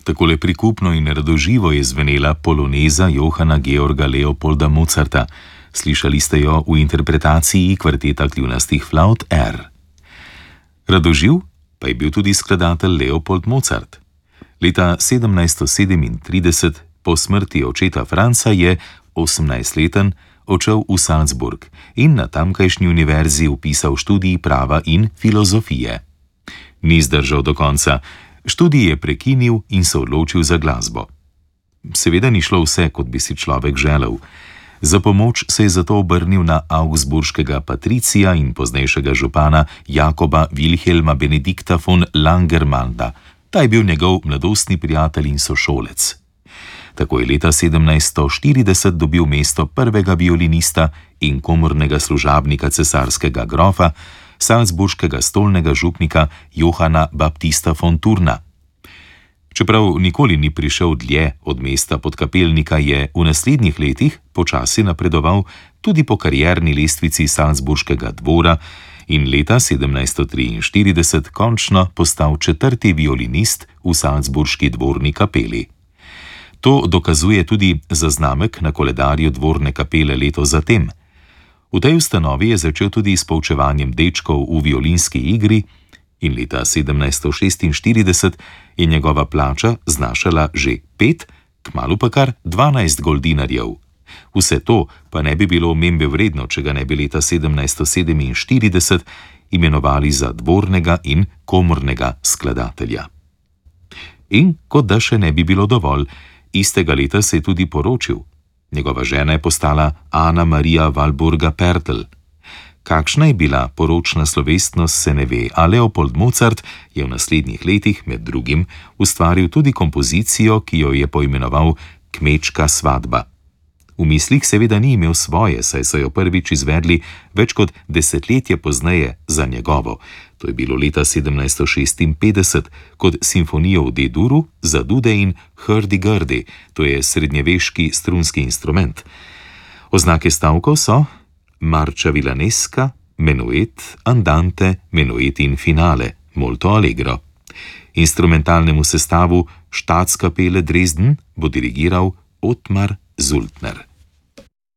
Takole prikupno in radoživo je zvenela poloneza Johana Georga Leopolda Mozarta. Slišali ste jo v interpretaciji kvarteta kljunastih flavt R. Radoživ pa je bil tudi skladatelj Leopold Mozart. Leta 1737, po smrti očeta Franca, je 18-leten odšel v Salzburg in na tamkajšnji univerzi vpisal študij prava in filozofije. Ni zdržal do konca, študij je prekinil in se odločil za glasbo. Seveda ni šlo vse, kot bi si človek želel. Za pomoč se je zato obrnil na augsburškega patricija in poznejšega župana Jakoba Wilhelma Benedikta von Langermanda. Ta je bil njegov mladostni prijatelj in sošolec. Tako je leta 1740 dobil mesto prvega violinista in komornega služabnika cesarskega grofa, salzburškega stolnega župnika Johana Baptista von Thurna. Čeprav nikoli ni prišel dlje od mesta podkapelnika, je v naslednjih letih počasi napredoval tudi po karierni lestvici salzburškega dvora in leta 1743 končno postal četrti violinist v salzburški dvorni kapeli. To dokazuje tudi zaznamek na koledarju dvorne kapele leto zatem. V tej ustanovi je začel tudi s poučevanjem dečkov v violinski igri in leta 1746 je njegova plača znašala že 5, kmalu pa kar 12 goldinarjev. Vse to pa ne bi bilo omembe vredno, če ga ne bi leta 1747 imenovali za dvornega in komornega skladatelja. In kot da še ne bi bilo dovolj, istega leta se je tudi poročil. Njegova žena je postala Ana Marija Walburga-Pertl. Kakšna je bila poročna slovesnost, se ne ve, a Leopold Mozart je v naslednjih letih med drugim ustvaril tudi kompozicijo, ki jo je poimenoval Kmečka svadba. V mislih seveda ni imel svoje, saj so jo prvič izvedli več kot desetletje pozneje za njegovo. To je bilo leta 1756 kot simfonijo v D-duru za dude in hurdy-gurdy, to je srednjeveški strunski instrument. Oznake stavkov so marča vilaneska, menuet, andante, menuet in finale, molto allegro. Instrumentalnemu sestavu Staatskapelle Dresden bo dirigiral Ottmar Zultner.